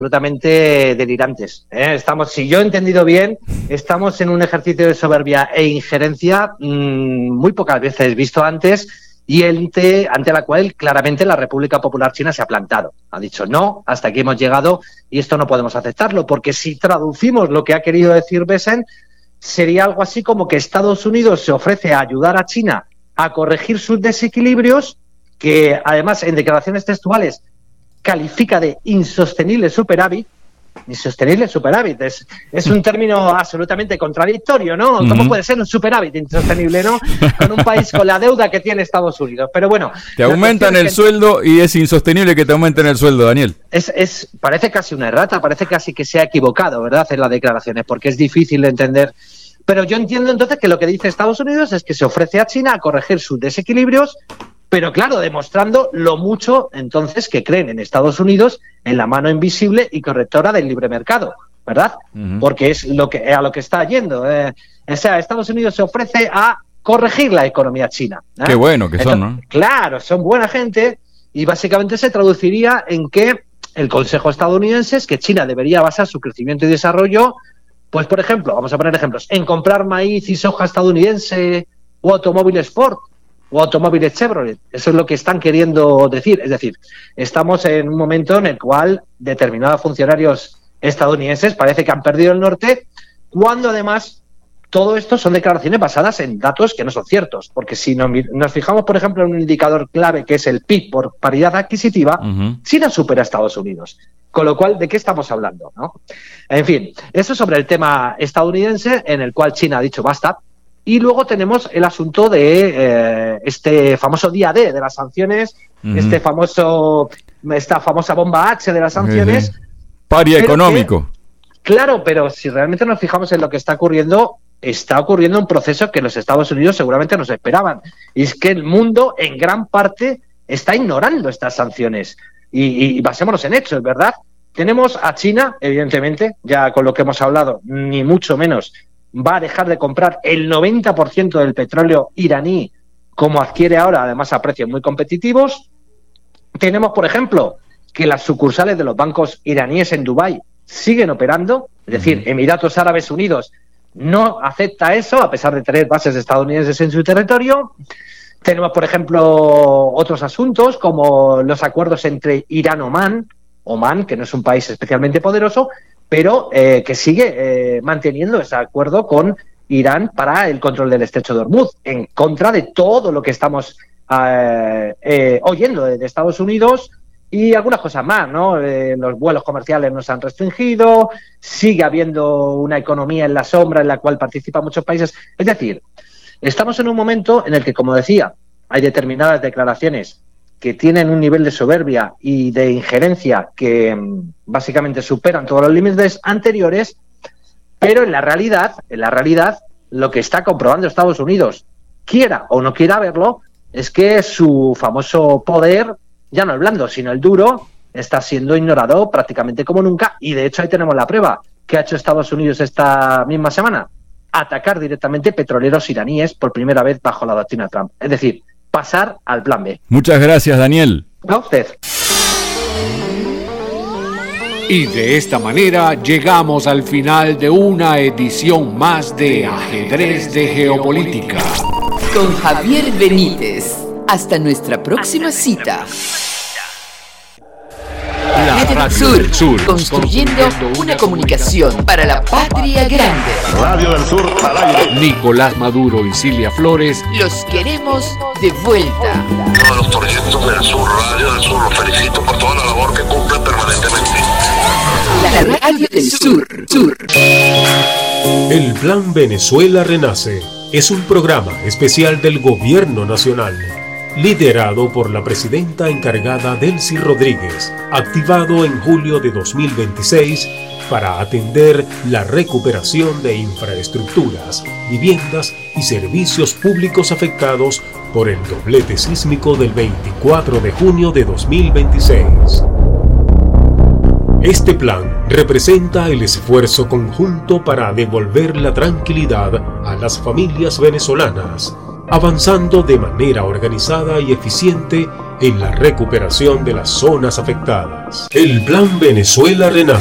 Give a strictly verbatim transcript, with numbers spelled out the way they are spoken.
absolutamente delirantes, ¿eh? Estamos, si yo he entendido bien, estamos en un ejercicio de soberbia e injerencia mmm, muy pocas veces visto antes y ante, ante la cual claramente la República Popular China se ha plantado. Ha dicho no, hasta aquí hemos llegado y esto no podemos aceptarlo, porque si traducimos lo que ha querido decir Bessent, sería algo así como que Estados Unidos se ofrece a ayudar a China a corregir sus desequilibrios, que además en declaraciones textuales califica de insostenible superávit. Insostenible superávit es, es un término absolutamente contradictorio, ¿no? ¿Cómo uh-huh. puede ser un superávit insostenible, no? Con un país con la deuda que tiene Estados Unidos. Pero bueno, te aumentan el que... sueldo y es insostenible que te aumenten el sueldo, Daniel. Es, es, parece casi una errata, parece casi que se ha equivocado, ¿verdad? En las declaraciones, porque es difícil de entender. Pero yo entiendo entonces que lo que dice Estados Unidos es que se ofrece a China a corregir sus desequilibrios, pero claro, demostrando lo mucho entonces que creen en Estados Unidos en la mano invisible y correctora del libre mercado, ¿verdad? Uh-huh. Porque es lo que a lo que está yendo. Eh. O sea, Estados Unidos se ofrece a corregir la economía china, ¿eh? Qué bueno que entonces, son, ¿no? Claro, son buena gente y básicamente se traduciría en que el Consejo estadounidense es que China debería basar su crecimiento y desarrollo, pues por ejemplo, vamos a poner ejemplos, en comprar maíz y soja estadounidense o automóviles Ford, o automóviles Chevrolet. Eso es lo que están queriendo decir. Es decir, estamos en un momento en el cual determinados funcionarios estadounidenses parece que han perdido el norte, cuando además todo esto son declaraciones basadas en datos que no son ciertos. Porque si nos, nos fijamos, por ejemplo, en un indicador clave que es el P I B por paridad adquisitiva, uh-huh. China supera a Estados Unidos. Con lo cual, ¿de qué estamos hablando, no? En fin, eso sobre el tema estadounidense, en el cual China ha dicho basta. Y luego tenemos el asunto de eh, este famoso día D de las sanciones, uh-huh. este famoso, esta famosa bomba H de las sanciones. Uh-huh. Paria económico. Que, claro, pero si realmente nos fijamos en lo que está ocurriendo, está ocurriendo un proceso que los Estados Unidos seguramente nos esperaban. Y es que el mundo, en gran parte, está ignorando estas sanciones. Y, y basémonos en hechos, ¿verdad? Tenemos a China, evidentemente, ya con lo que hemos hablado, ni mucho menos va a dejar de comprar el noventa por ciento del petróleo iraní como adquiere ahora, además a precios muy competitivos. Tenemos, por ejemplo, que las sucursales de los bancos iraníes en Dubái siguen operando, es decir, uh-huh. Emiratos Árabes Unidos no acepta eso, a pesar de tener bases estadounidenses en su territorio. Tenemos, por ejemplo, otros asuntos como los acuerdos entre Irán-Omán, Omán, que no es un país especialmente poderoso, pero eh, que sigue eh, manteniendo ese acuerdo con Irán para el control del estrecho de Hormuz, en contra de todo lo que estamos eh, eh, oyendo de, de Estados Unidos y algunas cosas más, ¿no? Eh, los vuelos comerciales no se han restringido, sigue habiendo una economía en la sombra en la cual participan muchos países. Es decir, estamos en un momento en el que, como decía, hay determinadas declaraciones que tienen un nivel de soberbia y de injerencia que básicamente superan todos los límites anteriores, pero en la realidad, en la realidad, lo que está comprobando Estados Unidos, quiera o no quiera verlo, es que su famoso poder, ya no el blando, sino el duro, está siendo ignorado prácticamente como nunca, y de hecho ahí tenemos la prueba. ¿Qué ha hecho Estados Unidos esta misma semana? Atacar directamente petroleros iraníes por primera vez bajo la doctrina Trump. Es decir, pasar al plan B. Muchas gracias, Daniel. A usted. Y de esta manera llegamos al final de una edición más de Ajedrez de Geopolítica. Con Javier Benítez. Hasta nuestra próxima cita. La Radio del Sur, Sur, construyendo una comunicación para la patria grande. Radio del Sur al aire. Nicolás Maduro y Cilia Flores. Los queremos de vuelta. Todos los proyectos del Sur, Radio del Sur, los felicito por toda la labor que cumplen permanentemente. La Radio del Sur, Sur. El Plan Venezuela Renace es un programa especial del Gobierno Nacional, liderado por la presidenta encargada Delcy Rodríguez, activado en julio de dos mil veintiséis para atender la recuperación de infraestructuras, viviendas y servicios públicos afectados por el doblete sísmico del veinticuatro de junio de dos mil veintiséis. Este plan representa el esfuerzo conjunto para devolver la tranquilidad a las familias venezolanas, avanzando de manera organizada y eficiente en la recuperación de las zonas afectadas. El Plan Venezuela Renace